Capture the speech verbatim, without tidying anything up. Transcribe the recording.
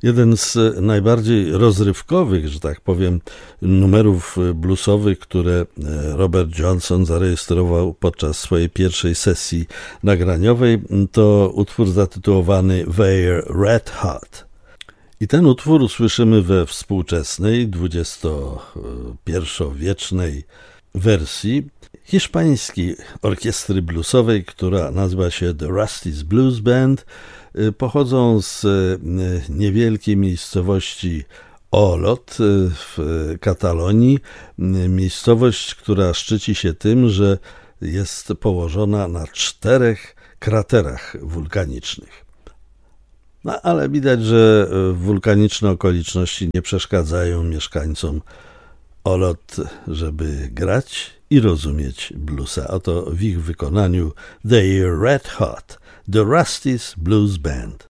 Jeden z najbardziej rozrywkowych, że tak powiem, numerów bluesowych, które Robert Johnson zarejestrował podczas swojej pierwszej sesji nagraniowej, to utwór zatytułowany They're Red Hot. I ten utwór usłyszymy we współczesnej, dwudziestopierwowiecznej wersji hiszpańskiej orkiestry bluesowej, która nazywa się The Rusty's Blues Band. Pochodzą z niewielkiej miejscowości Olot w Katalonii. Miejscowość, która szczyci się tym, że jest położona na czterech kraterach wulkanicznych. No, ale widać, że wulkaniczne okoliczności nie przeszkadzają mieszkańcom Olot, żeby grać i rozumieć bluesa. Oto w ich wykonaniu They're Red Hot, The Rusty's Blues Band.